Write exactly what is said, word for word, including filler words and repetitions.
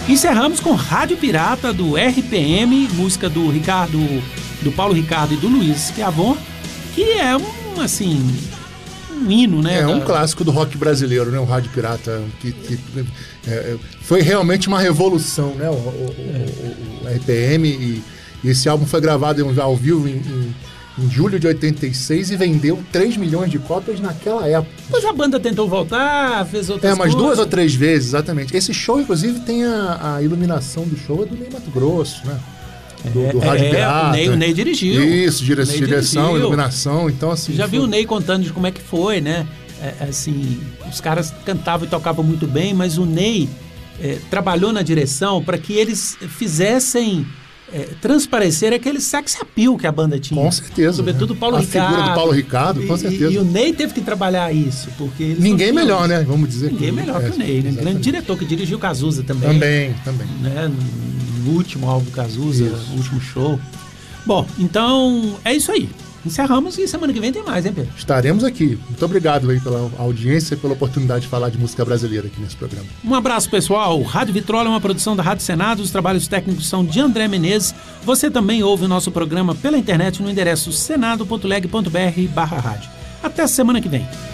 Encerramos com Rádio Pirata do R P M, música do Ricardo, do Paulo Ricardo e do Luiz Schiavon, que é um, assim, um hino, né? É um da... clássico do rock brasileiro, né? O Rádio Pirata, que, que é, foi realmente uma revolução, né? O, o, é. o, o R P M, e, e esse álbum foi gravado ao vivo em, em, em julho de oitenta e seis e vendeu três milhões de cópias naquela época. Depois a banda tentou voltar, fez outras É, mas coisas. duas ou três vezes, exatamente. Esse show, inclusive, tem a, a iluminação do show é do Ney Mato Grosso, né? Do, é, do Rádio é, Pirata. O Ney, o Ney dirigiu. Isso, dire- Ney direção, dirigiu. iluminação, então assim... Já foi... viu o Ney contando de como é que foi, né? É, assim, os caras cantavam e tocavam muito bem, mas o Ney é, trabalhou na direção para que eles fizessem é, transparecer aquele sex appeal que a banda tinha. Com certeza. Sobretudo o né? Paulo a Ricardo. A figura do Paulo Ricardo, e, com certeza. E, e o Ney teve que trabalhar isso, porque eles Ninguém não tinham... melhor, né? Vamos dizer. Ninguém que... melhor é, que o Ney, né? exatamente. Grande diretor que dirigiu Cazuza também. Também, também. Né? No último álbum do Cazuza, no último show. Bom, então é isso aí. Encerramos e semana que vem tem mais, hein, Pedro? Estaremos aqui. Muito obrigado aí pela audiência e pela oportunidade de falar de música brasileira aqui nesse programa. Um abraço, pessoal. Rádio Vitrola é uma produção da Rádio Senado. Os trabalhos técnicos são de André Menezes. Você também ouve o nosso programa pela internet no endereço senado ponto leg ponto br barra rádio. Até semana que vem.